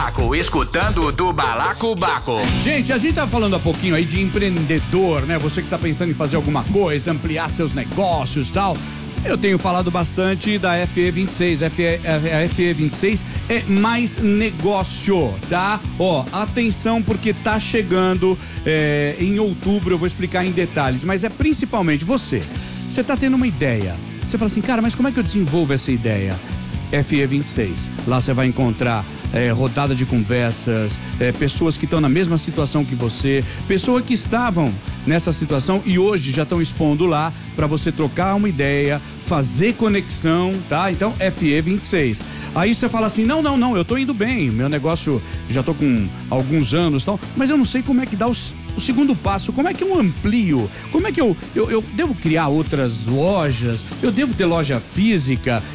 Escutando do Balacobaco. Gente, a gente tá falando há pouquinho aí de empreendedor, né? Você que tá pensando em fazer alguma coisa, ampliar seus negócios e tal. Eu tenho falado bastante da FE26. A FE26 é mais negócio, tá? Ó, atenção porque tá chegando em outubro, eu vou explicar em detalhes, mas é principalmente você tá tendo uma ideia. Você fala assim, cara, mas como é que eu desenvolvo essa ideia? FE26. Lá você vai encontrar rodada de conversas, pessoas que estão na mesma situação que você, pessoas que estavam nessa situação e hoje já estão expondo lá para você trocar uma ideia, fazer conexão, tá? Então, FE26. Aí você fala assim, não, eu tô indo bem, meu negócio, já tô com alguns anos e tal, mas eu não sei como é que dá o segundo passo, como é que eu amplio, como é que eu devo criar outras lojas, eu devo ter loja física,